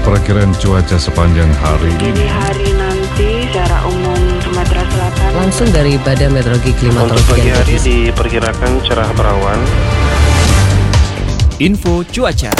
perakiraan cuaca sepanjang hari Dini ini. hari nanti secara umum Sumatera Selatan. Langsung dari Badan Meteorologi Untuk Klimatologi pagi dan hari Geofisika. diperkirakan cerah berawan. Info cuaca.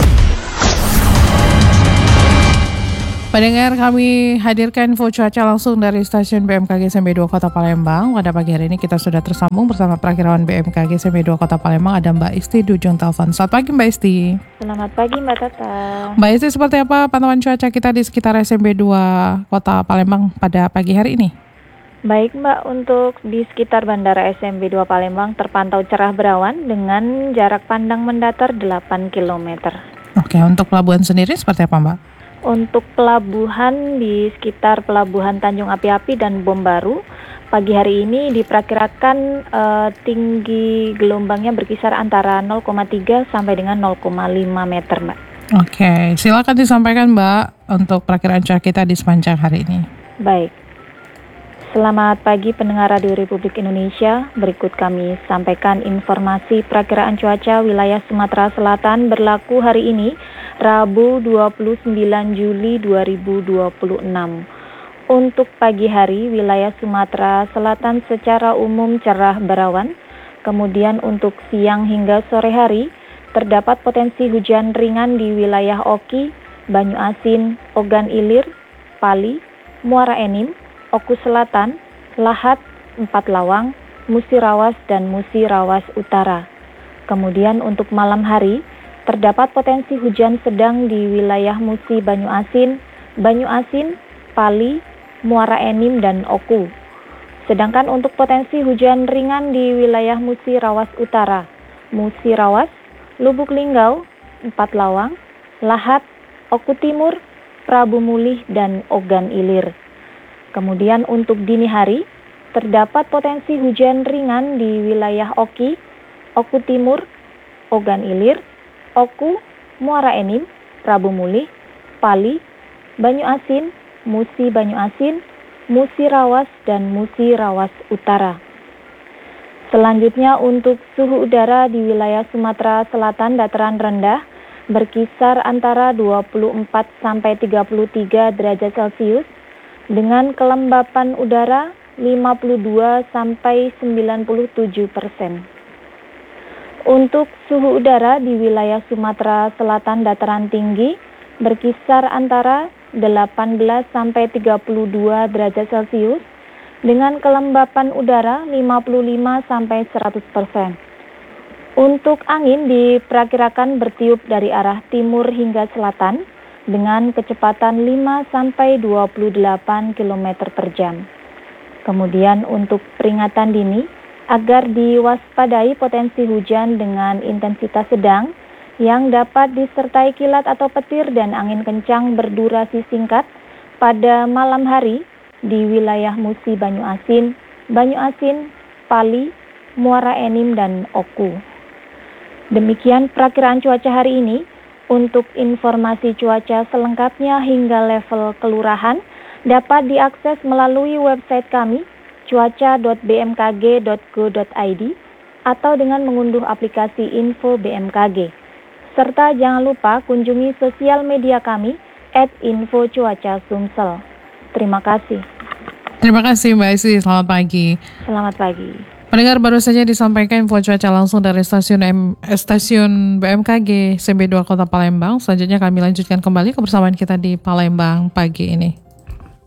Pendengar, kami hadirkan info cuaca langsung dari stasiun BMKG SMB 2 Kota Palembang. Pada pagi hari ini kita sudah tersambung bersama perakiraan BMKG SMB 2 Kota Palembang, ada Mbak Isti di ujung telepon. Selamat pagi Mbak Isti. Selamat pagi Mbak Tata. Mbak Isti, seperti apa pantauan cuaca kita di sekitar SMB 2 Kota Palembang pada pagi hari ini? Baik Mbak, untuk di sekitar Bandara SMB 2 Palembang terpantau cerah berawan dengan jarak pandang mendatar 8 km. Oke, untuk pelabuhan sendiri seperti apa Mbak? Untuk pelabuhan di sekitar Pelabuhan Tanjung Api-Api dan Bom Baru, pagi hari ini diperkirakan tinggi gelombangnya berkisar antara 0,3 sampai dengan 0,5 meter Mbak. Oke, silakan disampaikan Mbak untuk perakiraan cuaca kita di sepanjang hari ini. Baik. Selamat pagi pendengar Radio Republik Indonesia. Berikut kami sampaikan informasi perakiraan cuaca wilayah Sumatera Selatan berlaku hari ini, Rabu 29 Juli 2026. Untuk pagi hari, wilayah Sumatera Selatan secara umum cerah berawan. Kemudian untuk siang hingga sore hari, terdapat potensi hujan ringan di wilayah Oki, Banyu Asin, Ogan Ilir, Pali, Muara Enim, Oku Selatan, Lahat, Empat Lawang, Musirawas, dan Musirawas Utara. Kemudian untuk malam hari, terdapat potensi hujan sedang di wilayah Musi Banyu Asin, Pali, Muara Enim, dan Oku. Sedangkan untuk potensi hujan ringan di wilayah Musirawas Utara, Musirawas, Lubuk Linggau, Empat Lawang, Lahat, Oku Timur, Prabu Mulih, dan Ogan Ilir. Kemudian untuk dini hari, terdapat potensi hujan ringan di wilayah Oki, Oku Timur, Ogan Ilir, Oku, Muara Enim, Prabu Mulih, Pali, Banyu Asin, Musi Banyu Asin, Musirawas, dan Musirawas Utara. Selanjutnya untuk suhu udara di wilayah Sumatera Selatan dataran rendah berkisar antara 24 sampai 33 derajat Celcius dengan kelembapan udara 52 sampai 97%. Untuk suhu udara di wilayah Sumatera Selatan dataran tinggi berkisar antara 18 sampai 32 derajat Celcius dengan kelembapan udara 55 sampai 100%. Untuk angin diperkirakan bertiup dari arah timur hingga selatan dengan kecepatan 5 sampai 28 km per jam. Kemudian untuk peringatan dini, agar diwaspadai potensi hujan dengan intensitas sedang yang dapat disertai kilat atau petir dan angin kencang berdurasi singkat pada malam hari di wilayah Musi Banyu Asin, Pali, Muara Enim, dan Oku. Demikian perakiraan cuaca hari ini. Untuk informasi cuaca selengkapnya hingga level kelurahan dapat diakses melalui website kami cuaca.bmkg.go.id atau dengan mengunduh aplikasi Info BMKG. Serta jangan lupa kunjungi sosial media kami @infocuacasumsel. Terima kasih. Terima kasih Mbak Isti, selamat pagi. Selamat pagi. Pendengar, baru saja disampaikan info cuaca langsung dari stasiun BMKG SMB 2 Kota Palembang. Selanjutnya kami lanjutkan kembali kebersamaan kita di Palembang pagi ini.